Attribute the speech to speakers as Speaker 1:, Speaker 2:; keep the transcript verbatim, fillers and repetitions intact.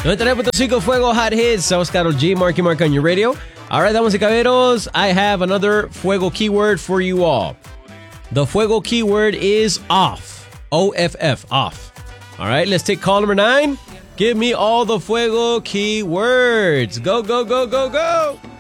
Speaker 1: noventa y nueve punto cinco Fuego Hot Hits. That was Karol G, Marky Mark on your radio. All right, damas y caballeros, I have another Fuego keyword for you all. The Fuego keyword is off. O F F, off. All right, let's take call number nine. Give me all the Fuego keywords. Go, go, go, go, go.